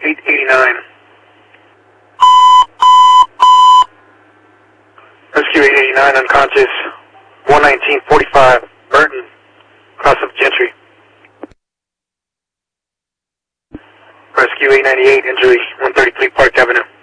889. Rescue 889, unconscious. 11945, Burton, cross of Gentry. Rescue 898, injury, 133 Park Avenue.